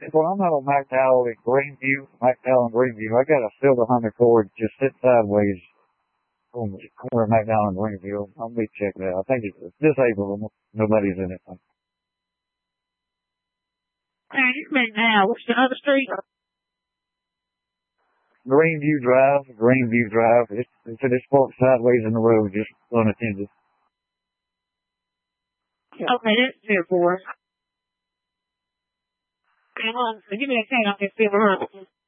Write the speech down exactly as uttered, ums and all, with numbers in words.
Well, I'm not on McDowell in Greenview. McDowell in Greenview. I got a silver Honda Accord just sitting sideways on the corner of McDowell and Greenview. I'll be checking it out. I think it's disabled. Nobody's in it. Hey, you make now. What's the other street? Greenview Drive. Greenview Drive. It's, it's, it's parked sideways in the road, just unattended. Okay, that's there for us. Come on, give me a ten. I'll get silver.